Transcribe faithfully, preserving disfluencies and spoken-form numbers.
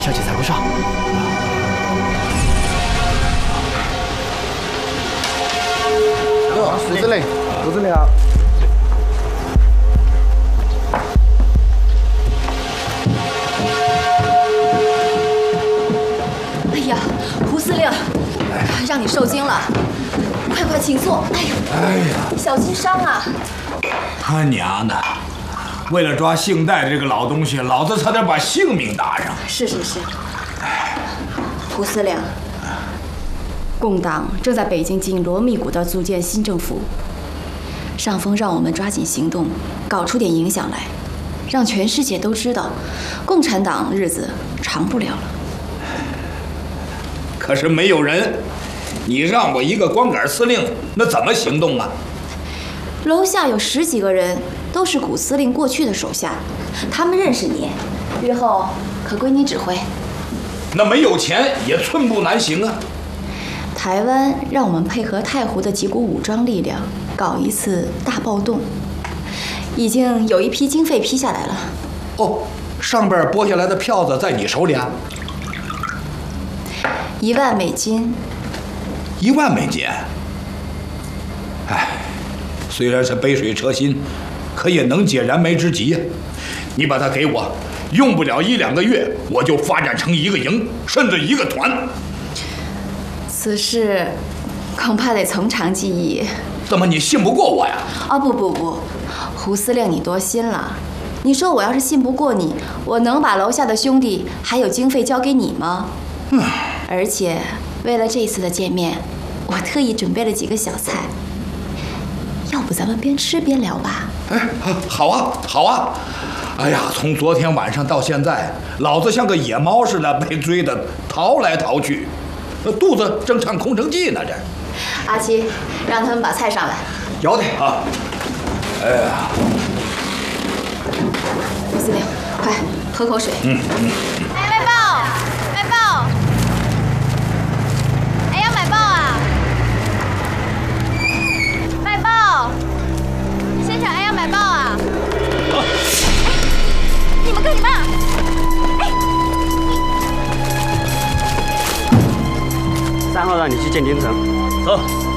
上去采过哨。 哟，胡司令，胡司令好。 哎呀，胡司令，让你受惊了，快快请坐。哎呀， 哎呀， 小心伤啊！ 他娘的！ 为了抓姓戴的这个老东西，老子差点把性命搭上。 是是是，胡司令，共党正在北京紧锣密鼓地组建新政府。上峰让我们抓紧行动，搞出点影响来，让全世界都知道，共产党日子长不了了。 可是没有人，你让我一个光杆司令，那怎么行动啊？ 楼下有十几个人。 都是古司令过去的手下，他们认识你，日后可归你指挥。 那没有钱也寸步难行啊！ 台湾让我们配合太湖的几股武装力量，搞一次大暴动，已经有一批经费批下来了。 哦，上边拨下来的票子在你手里啊？ 一万美金。 一万美金？哎，虽然是杯水车薪。 可也能解燃眉之急呀！你把它给我，用不了一两个月，我就发展成一个营，甚至一个团。 此事恐怕得从长计议。 怎么你信不过我呀？ 哦不不不，胡司令你多心了。你说我要是信不过你，我能把楼下的兄弟还有经费交给你吗？嗯。而且为了这次的见面，我特意准备了几个小菜。要不咱们边吃边聊吧？ 哎，好啊，好啊！哎呀，从昨天晚上到现在，老子像个野猫似的被追的逃来逃去，肚子正唱空城计呢。这， 阿七，让他们把菜上来。 有的啊。哎呀， 胡司令，快喝口水。 嗯嗯。 哎，卖报，卖报！哎，要买报啊！卖报！ 先生，哎，要买报啊！哎，你们干什么？哎， 三号让你去见丁城，走。